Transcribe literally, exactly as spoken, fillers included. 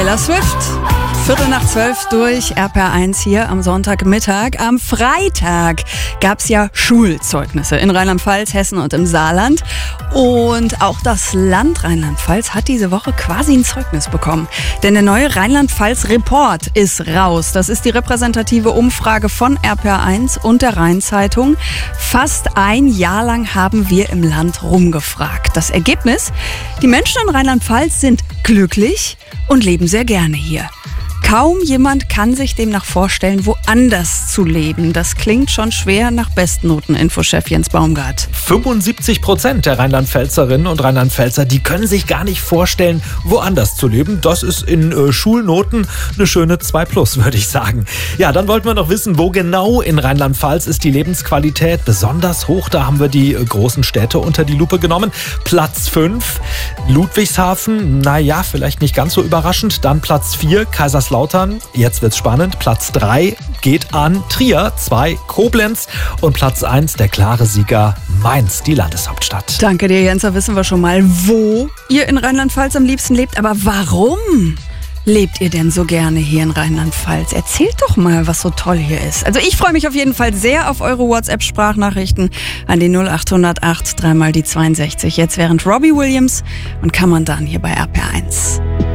Taylor Swift. Viertel nach zwölf durch R P R eins hier am Sonntagmittag. Am Freitag gab es ja Schulzeugnisse in Rheinland-Pfalz, Hessen und im Saarland. Und auch das Land Rheinland-Pfalz hat diese Woche quasi ein Zeugnis bekommen. Denn der neue Rheinland-Pfalz-Report ist raus. Das ist die repräsentative Umfrage von R P R eins und der Rhein-Zeitung. Fast ein Jahr lang haben wir im Land rumgefragt. Das Ergebnis? Die Menschen in Rheinland-Pfalz sind glücklich und leben sehr gerne hier. Kaum jemand kann sich demnach vorstellen, woanders zu leben. Das klingt schon schwer nach Bestnoten-Infochef Jens Baumgart. fünfundsiebzig Prozent der Rheinland-Pfälzerinnen und Rheinland-Pfälzer, die können sich gar nicht vorstellen, woanders zu leben. Das ist in äh, Schulnoten eine schöne zwei plus, würde ich sagen. Ja, dann wollten wir noch wissen, wo genau in Rheinland-Pfalz ist die Lebensqualität besonders hoch. Da haben wir die äh, großen Städte unter die Lupe genommen. Platz fünf, Ludwigshafen, naja, vielleicht nicht ganz so überraschend. Dann Platz vier, Kaiserslautern. Jetzt wird's spannend. Platz drei geht an Trier, zwei Koblenz und Platz eins der klare Sieger Mainz, die Landeshauptstadt. Danke dir, Jens. Da wissen wir schon mal, wo ihr in Rheinland-Pfalz am liebsten lebt. Aber warum lebt ihr denn so gerne hier in Rheinland-Pfalz? Erzählt doch mal, was so toll hier ist. Also ich freue mich auf jeden Fall sehr auf eure WhatsApp-Sprachnachrichten an die null acht null null acht, dreimal die zweiundsechzig. Jetzt während Robbie Williams und Come on Done hier bei R P R eins.